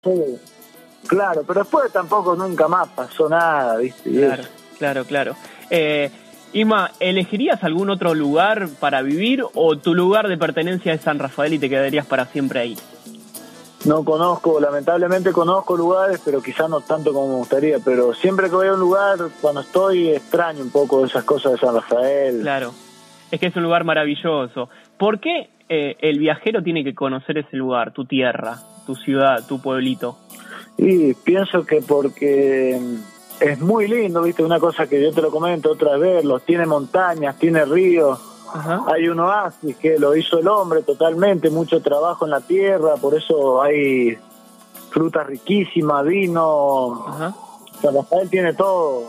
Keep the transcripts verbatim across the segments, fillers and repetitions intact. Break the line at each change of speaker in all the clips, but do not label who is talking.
Sí, claro, pero después tampoco nunca más pasó nada, ¿viste? Y
Claro,
eso.
claro, claro. Eh, Isma, ¿elegirías algún otro lugar para vivir o tu lugar de pertenencia es San Rafael y te quedarías para siempre ahí?
No conozco, lamentablemente conozco lugares, pero quizás no tanto como me gustaría, pero siempre que voy a un lugar, cuando estoy, extraño un poco esas cosas de San Rafael.
Claro, es que es un lugar maravilloso. ¿Por qué eh, el viajero tiene que conocer ese lugar, tu tierra, tu ciudad, tu pueblito?
Y pienso que porque es muy lindo, ¿viste? Una cosa que yo te lo comento otra vez, los tiene montañas, tiene ríos.
Ajá.
Hay un oasis que lo hizo el hombre totalmente, mucho trabajo en la tierra, por eso hay frutas riquísimas, vino.
Ajá.
San Rafael tiene todo,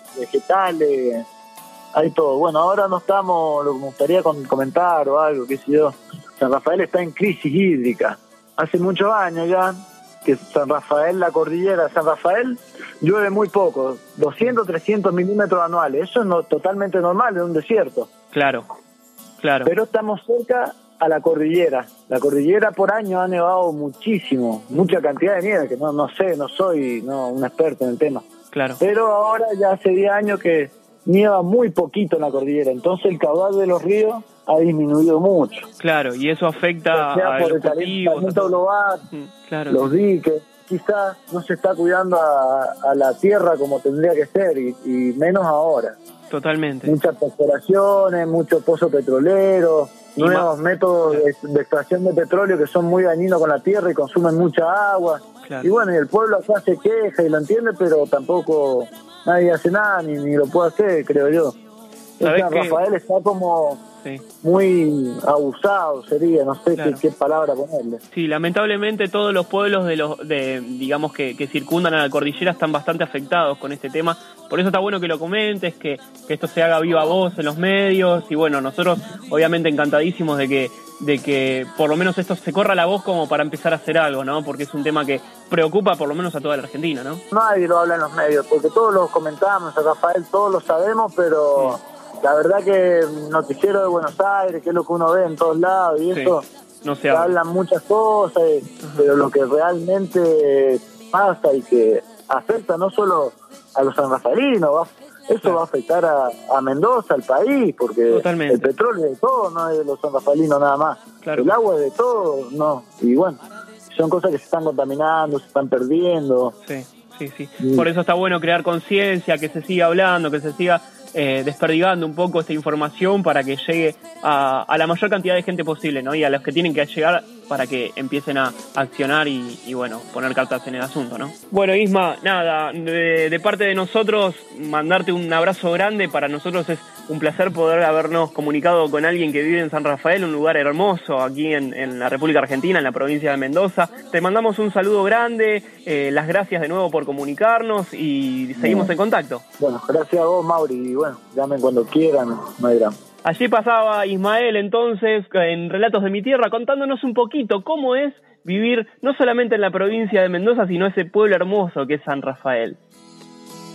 vegetales, hay todo. Bueno, ahora no estamos, lo que me gustaría comentar o algo, qué sé yo. San Rafael está en crisis hídrica. Hace muchos años ya que San Rafael, la cordillera de San Rafael, llueve muy poco, doscientos, trescientos milímetros anuales. Eso es no, totalmente normal en un desierto.
Claro, claro.
Pero estamos cerca a la cordillera. La cordillera por año ha nevado muchísimo, mucha cantidad de nieve, que no, no sé, no soy no, un experto en el tema.
Claro.
Pero ahora ya hace diez años que nieva muy poquito en la cordillera, entonces el caudal de los ríos ha disminuido mucho.
Claro, y eso afecta
o sea,
a
por
los
el calentamiento global,
claro,
los diques, quizás no se está cuidando a, a la tierra como tendría que ser, y, y menos ahora.
Totalmente.
Muchas perforaciones, muchos pozos petroleros,
y
nuevos
más...
métodos de, de extracción de petróleo que son muy dañinos con la tierra y consumen mucha agua.
Claro.
Y bueno, y el pueblo acá se queja y lo entiende, pero tampoco nadie hace nada, ni, ni lo puede hacer, creo yo. San
que...
Rafael está como sí. muy abusado, sería, no sé claro. qué, qué palabra ponerle.
Sí, lamentablemente todos los pueblos de los, de, digamos que, que circundan a la cordillera están bastante afectados con este tema. Por eso está bueno que lo comentes, que, que esto se haga viva voz en los medios. Y bueno, nosotros obviamente encantadísimos de que, de que por lo menos esto se corra la voz como para empezar a hacer algo, ¿no? Porque es un tema que preocupa por lo menos a toda la Argentina, ¿no?
Nadie lo habla en los medios, porque todos lo comentamos, San Rafael, todos lo sabemos, pero... Sí. La verdad que noticiero de Buenos Aires, que es lo que uno ve en todos lados y sí, eso,
no se,
se hablan muchas cosas, uh-huh. pero lo que realmente pasa y que afecta no solo a los sanrafaelinos, va, eso claro. va a afectar a, a Mendoza, al país, porque
Totalmente.
el petróleo es de todo, no es de los sanrafaelinos nada más, claro. el agua es de todo, no, y bueno, son cosas que se están contaminando, se están perdiendo.
Sí, sí, sí, sí. Por eso está bueno crear conciencia, que se siga hablando, que se siga... Eh, desperdigando un poco esta información para que llegue a, a la mayor cantidad de gente posible, ¿no? Y a los que tienen que llegar para que empiecen a accionar y, y bueno, poner cartas en el asunto, ¿no? Bueno, Isma, nada, de, de parte de nosotros, mandarte un abrazo grande. Para nosotros es un placer poder habernos comunicado con alguien que vive en San Rafael, un lugar hermoso aquí en, en la República Argentina, en la provincia de Mendoza. Te mandamos un saludo grande, eh, las gracias de nuevo por comunicarnos y seguimos bueno. en contacto.
Bueno, gracias a vos, Mauri. Bueno, llamen cuando quieran, no hay drama.
Allí pasaba Ismael entonces en Relatos de mi Tierra contándonos un poquito cómo es vivir no solamente en la provincia de Mendoza, sino ese pueblo hermoso que es San Rafael.